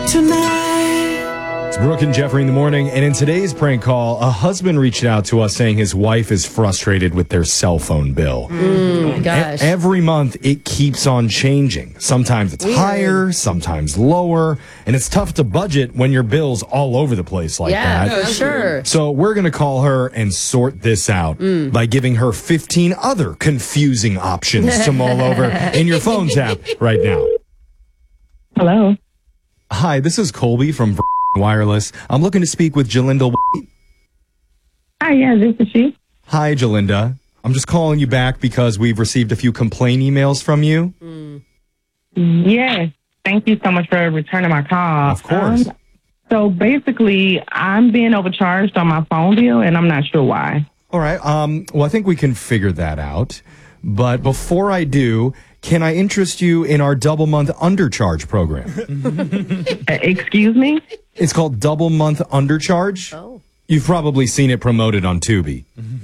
tonight. It's Brooke and Jeffrey in the morning, and in today's prank call, a husband reached out to us saying his wife is frustrated with their cell phone bill. Gosh. Every month, it keeps on changing. Sometimes it's higher, sometimes lower, and it's tough to budget when your bill's all over the place like that. Yeah, for sure. So we're going to call her and sort this out by giving her 15 other confusing options to mull over in your phone tap right now. Hello. Hi, this is Colby from Wireless. I'm looking to speak with Jalinda. Hi, yeah, this is she. Hi, Jalinda. I'm just calling you back because we've received a few complaint emails from you. Yes. Thank you so much for returning my call. Of course. So basically, I'm being overcharged on my phone bill, and I'm not sure why. All right. Well, I think we can figure that out. But before I do, can I interest you in our double month undercharge program? Excuse me? It's called Double Month Undercharge. Oh. You've probably seen it promoted on Tubi.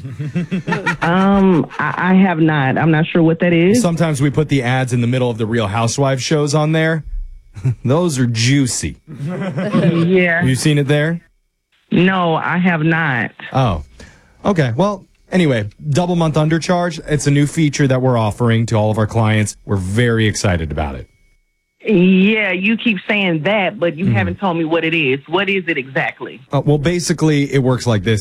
I have not. I'm not sure what that is. Sometimes we put the ads in the middle of the Real Housewives shows on there. Those are juicy. Yeah. You seen it there? No, I have not. Oh, okay. Well, anyway, double month undercharge. It's a new feature that we're offering to all of our clients. We're very excited about it. Yeah, you keep saying that, but you haven't told me what it is. What is it exactly? Well, basically, it works like this.